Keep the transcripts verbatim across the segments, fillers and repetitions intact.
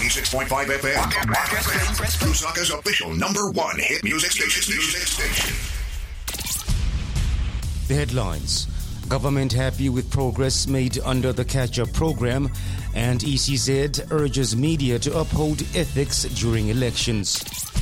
ninety-six point five F M. Lusaka's official number one hit music station. Music station. The headlines. Government happy with progress made under the catch-up program, and E C Z urges media to uphold ethics during elections.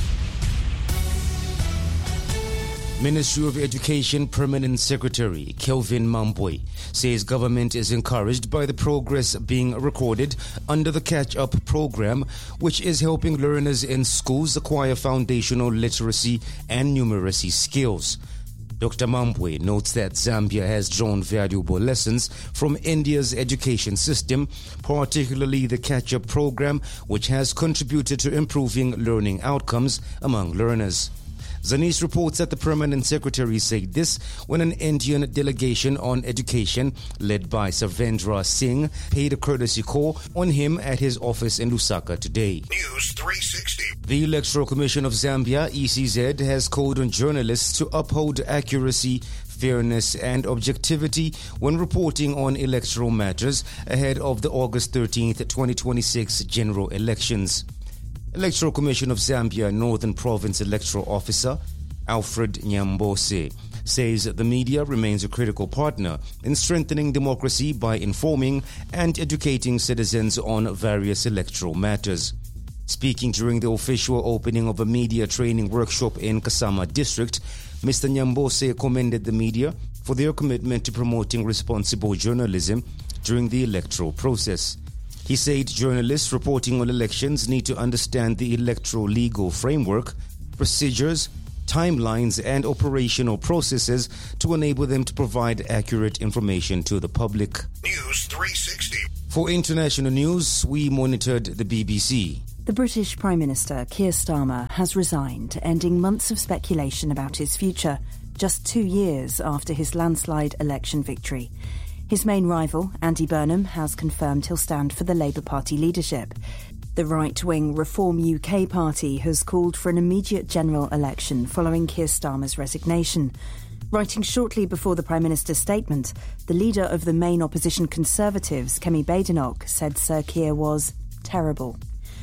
Ministry of Education Permanent Secretary Kelvin Mambwe says government is encouraged by the progress being recorded under the catch-up program, which is helping learners in schools acquire foundational literacy and numeracy skills. Doctor Mambwe notes that Zambia has drawn valuable lessons from India's education system, particularly the catch-up program, which has contributed to improving learning outcomes among learners. Zanis reports that the Permanent Secretary said this when an Indian delegation on education, led by Savendra Singh, paid a courtesy call on him at his office in Lusaka today. News three sixty. The Electoral Commission of Zambia, E C Z, has called on journalists to uphold accuracy, fairness and objectivity when reporting on electoral matters ahead of the August thirteenth, twenty twenty-six general elections. Electoral Commission of Zambia Northern Province Electoral Officer Alfred Nyambose says the media remains a critical partner in strengthening democracy by informing and educating citizens on various electoral matters. Speaking during the official opening of a media training workshop in Kasama District, Mister Nyambose commended the media for their commitment to promoting responsible journalism during the electoral process. He said journalists reporting on elections need to understand the electoral legal framework, procedures, timelines, and operational processes to enable them to provide accurate information to the public. News three sixty. For international news, we monitored the B B C. The British Prime Minister Keir Starmer has resigned, ending months of speculation about his future, just two years after his landslide election victory. His main rival, Andy Burnham, has confirmed he'll stand for the Labour Party leadership. The right-wing Reform U K party has called for an immediate general election following Keir Starmer's resignation. Writing shortly before the Prime Minister's statement, the leader of the main opposition Conservatives, Kemi Badenoch, said Sir Keir was terrible.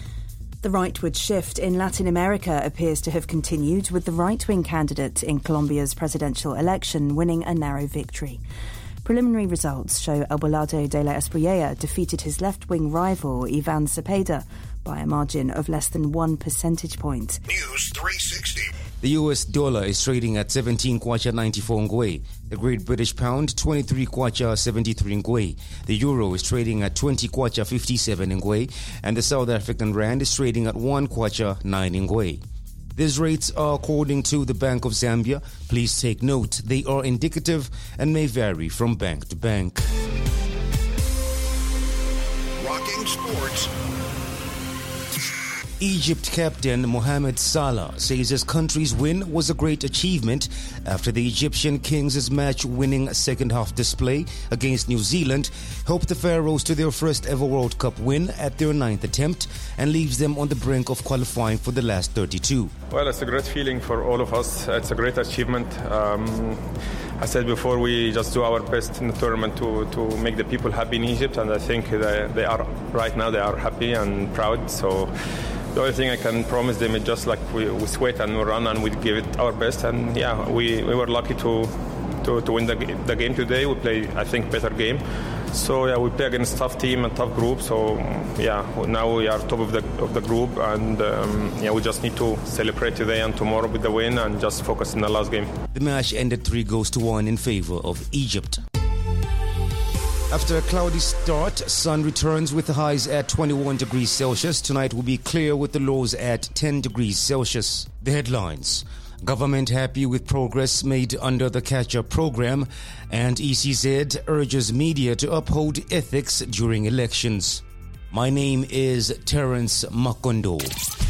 The rightward shift in Latin America appears to have continued, with the right-wing candidate in Colombia's presidential election winning a narrow victory. Preliminary results show Abelardo de la Espriella defeated his left-wing rival Ivan Cepeda by a margin of less than one percentage point. News three sixty. The U S dollar is trading at seventeen kwacha ninety-four ngwe. The Great British Pound, twenty-three kwacha seventy-three ngwe. The Euro is trading at twenty kwacha fifty-seven ngwe. And the South African Rand is trading at one kwacha nine ngwe. These rates are according to the Bank of Zambia. Please take note, they are indicative and may vary from bank to bank. Rocking sports. Egypt captain Mohamed Salah says his country's win was a great achievement after the Egyptian Kings' match-winning second-half display against New Zealand helped the Pharaohs to their first-ever World Cup win at their ninth attempt and leaves them on the brink of qualifying for the last thirty-two. Well, it's a great feeling for all of us. It's a great achievement. Um, I said before, we just do our best in the tournament to, to make the people happy in Egypt, and I think they, they are right now. They are happy and proud. So the only thing I can promise them is just like we, we sweat and we run and we give it our best. And yeah, we, we were lucky to to, to win the, the game today. We play, I think, better game. So yeah, we play against tough team and tough group. So yeah, now we are top of the of the group, and um, yeah, we just need to celebrate today and tomorrow with the win and just focus in the last game. The match ended three goals to one in favor of Egypt. After a cloudy start, sun returns with the highs at twenty-one degrees Celsius. Tonight will be clear with the lows at ten degrees Celsius. The headlines. Government happy with progress made under the catch-up program, and E C Z urges media to uphold ethics during elections. My name is Terence Makondo.